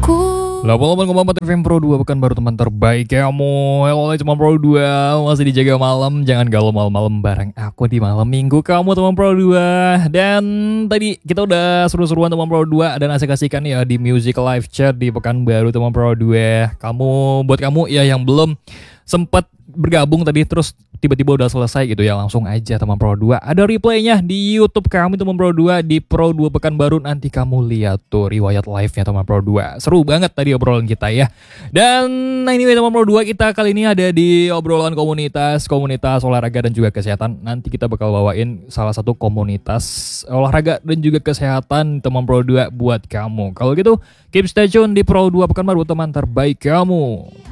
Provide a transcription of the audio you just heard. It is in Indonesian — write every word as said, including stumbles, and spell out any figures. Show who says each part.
Speaker 1: delapan puluh delapan koma empat F M Pro dua pekan baru teman terbaik kamu. Halo teman Pro dua, masih dijaga malam. Jangan galau malam-malam bareng aku di malam minggu kamu teman Pro dua. Dan tadi kita udah seru-seruan teman Pro dua dan asik-asikan ya di Music Live Chat di pekan baru teman Pro dua. Kamu, buat kamu ya yang belum sempat bergabung tadi terus tiba-tiba udah selesai gitu ya, langsung aja teman Pro dua. Ada replaynya di YouTube kami teman Pro dua di Pro dua pekan baru, nanti kamu lihat tuh riwayat live-nya teman Pro dua. Seru banget tadi obrolan kita ya. Dan nah ini teman Pro dua, kita kali ini ada di obrolan komunitas, komunitas olahraga dan juga kesehatan. Nanti kita bakal bawain salah satu komunitas olahraga dan juga kesehatan teman Pro dua buat kamu. Kalau gitu keep stay tune di Pro dua pekan baru teman terbaik kamu.